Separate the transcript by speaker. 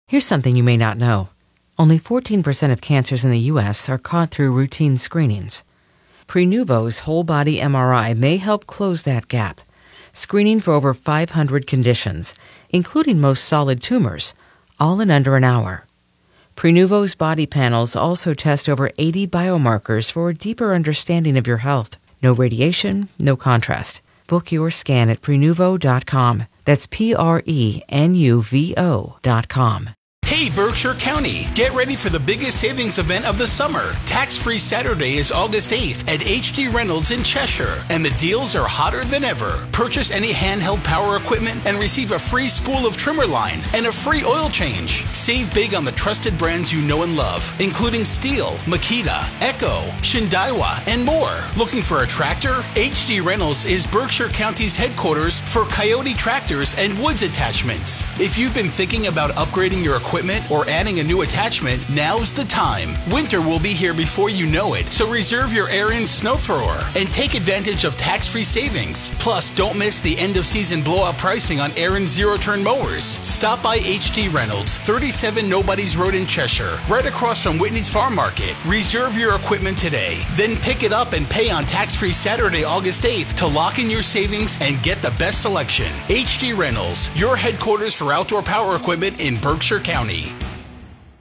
Speaker 1: Here's something you may not know. Only 14% of cancers in the U.S. are caught through routine screenings. Prenuvo's whole-body MRI may help close that gap, screening for over 500 conditions, including most solid tumors, all in under an hour. Prenuvo's body panels also test over 80 biomarkers for a deeper understanding of your health. No radiation, no contrast. Book your scan at Prenuvo.com. That's Prenuvo.com.
Speaker 2: Hey, Berkshire County, get ready for the biggest savings event of the summer. Tax-free Saturday is August 8th at HD Reynolds in Cheshire, and the deals are hotter than ever. Purchase any handheld power equipment and receive a free spool of trimmer line and a free oil change. Save big on the trusted brands you know and love, including Stihl, Makita, Echo, Shindaiwa, and more. Looking for a tractor? HD Reynolds is Berkshire County's headquarters for Coyote tractors and woods attachments. If you've been thinking about upgrading your equipment or adding a new attachment, now's the time. Winter will be here before you know it, so reserve your Ariens snow thrower and take advantage of tax-free savings. Plus, don't miss the end-of-season blowout pricing on Ariens zero-turn mowers. Stop by HD Reynolds, 37 Nobody's Road in Cheshire, right across from Whitney's Farm Market. Reserve your equipment today, then pick it up and pay on tax-free Saturday, August 8th to lock in your savings and get the best selection. HD Reynolds, your headquarters for outdoor power equipment in Berkshire County.